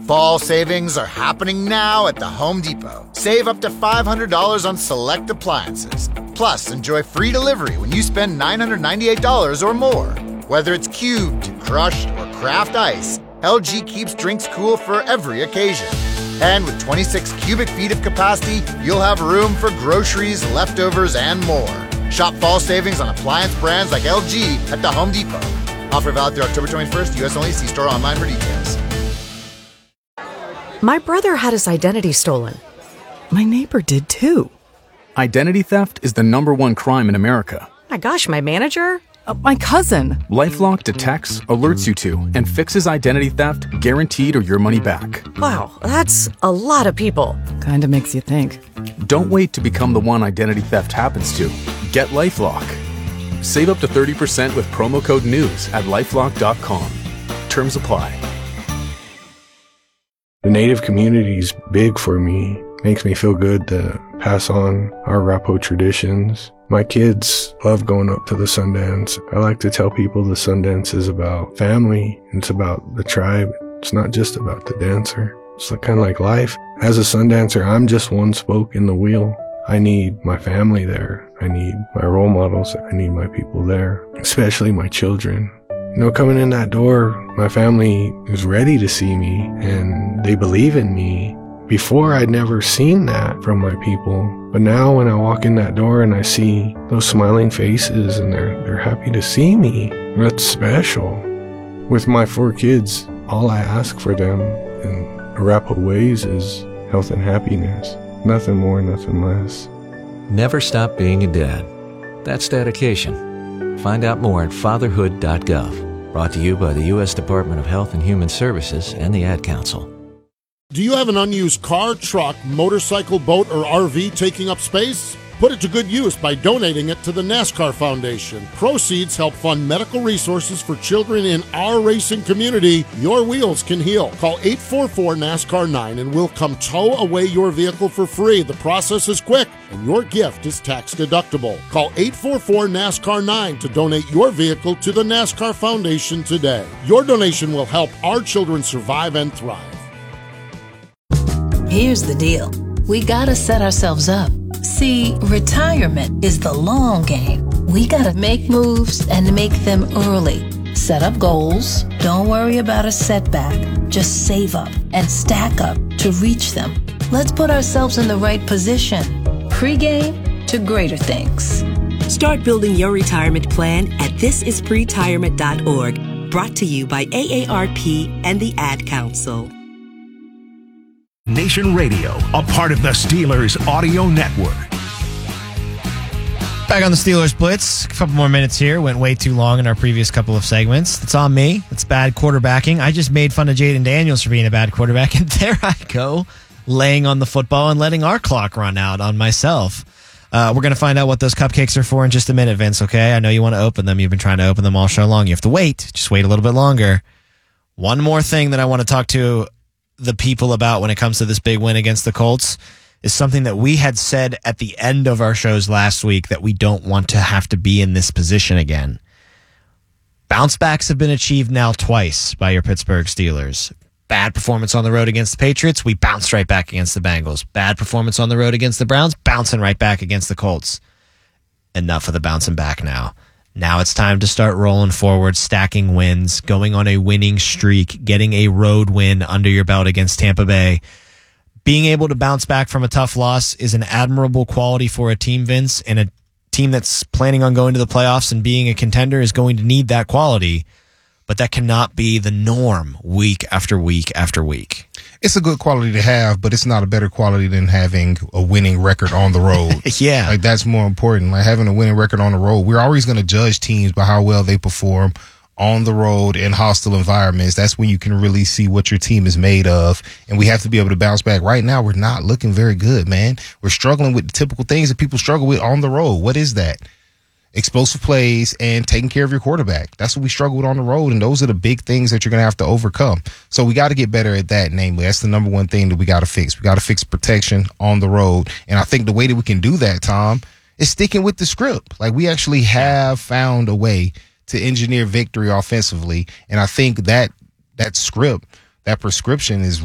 Fall savings are happening now at the Home Depot. Save up to $500 on select appliances. Plus, enjoy free delivery when you spend $998 or more. Whether it's cubed, crushed, or craft ice, LG keeps drinks cool for every occasion. And with 26 cubic feet of capacity, you'll have room for groceries, leftovers, and more. Shop fall savings on appliance brands like LG at the Home Depot. Offer valid through October 21st, U.S. only. See store online for details. My brother had his identity stolen. My neighbor did too. Identity theft is the #1 crime in America. My gosh, my manager? My cousin. LifeLock detects, alerts you to, and fixes identity theft guaranteed or your money back. Wow, that's a lot of people. Kinda makes you think. Don't wait to become the one identity theft happens to. Get LifeLock. Save up to 30% with promo code NEWS at LifeLock.com. Terms apply. The Native community is big for me. Makes me feel good to pass on our Arapaho traditions. My kids love going up to the Sundance. I like to tell people the Sundance is about family. It's about the tribe. It's not just about the dancer. It's kind of like life. As a Sundancer, I'm just one spoke in the wheel. I need my family there. I need my role models. I need my people there, especially my children. You know, coming in that door, my family is ready to see me and they believe in me. Before, I'd never seen that from my people. But now when I walk in that door and I see those smiling faces and they're happy to see me, that's special. With my 4 kids, all I ask for them in Arapaho ways is health and happiness. Nothing more, nothing less. Never stop being a dad. That's dedication. Find out more at fatherhood.gov. Brought to you by the U.S. Department of Health and Human Services and the Ad Council. Do you have an unused car, truck, motorcycle, boat, or RV taking up space? Put it to good use by donating it to the NASCAR Foundation. Proceeds help fund medical resources for children in our racing community. Your wheels can heal. Call 844-NASCAR-9 and we'll come tow away your vehicle for free. The process is quick and your gift is tax deductible. Call 844-NASCAR-9 to donate your vehicle to the NASCAR Foundation today. Your donation will help our children survive and thrive. Here's the deal. We gotta set ourselves up. See, retirement is the long game. We gotta make moves and make them early. Set up goals. Don't worry about a setback. Just save up and stack up to reach them. Let's put ourselves in the right position. Pre-game to greater things. Start building your retirement plan at thisispretirement.org. Brought to you by AARP and the Ad Council. Nation Radio, a part of the Steelers audio network. Back on the Steelers Blitz. A couple more minutes here. Went way too long in our previous couple of segments. It's on me. It's bad quarterbacking. I just made fun of Jaden Daniels for being a bad quarterback, and there I go, laying on the football and letting our clock run out on myself. We're going to find out what those cupcakes are for in just a minute, Vince, okay? I know you want to open them. You've been trying to open them all show long. You have to wait. Just wait a little bit longer. One more thing that I want to talk to the people about when it comes to this big win against the Colts is something that we had said at the end of our shows last week, that we don't want to have to be in this position again. Bounce backs have been achieved now twice by your Pittsburgh Steelers. Bad performance on the road against the Patriots, we bounced right back against the Bengals. Bad performance on the road against the Browns, bouncing right back against the Colts. Enough of the bouncing back now. Now it's time to start rolling forward, stacking wins, going on a winning streak, getting a road win under your belt against Tampa Bay. Being able to bounce back from a tough loss is an admirable quality for a team, Vince, and a team that's planning on going to the playoffs and being a contender is going to need that quality, but that cannot be the norm week after week after week. It's a good quality to have, but it's not a better quality than having a winning record on the road. Yeah. Like, that's more important. Like, having a winning record on the road. We're always going to judge teams by how well they perform on the road in hostile environments. That's when you can really see what your team is made of. And we have to be able to bounce back. Right now, we're not looking very good, man. We're struggling with the typical things that people struggle with on the road. What is that? Explosive plays and taking care of your quarterback. That's what we struggle with on the road, and those are the big things that you're going to have to overcome. So we got to get better at that, namely. That's the number one thing that we got to fix. We got to fix protection on the road. And I think the way that we can do that, Tom, is sticking with the script. Like, we actually have found a way to engineer victory offensively, and I think that script, that prescription is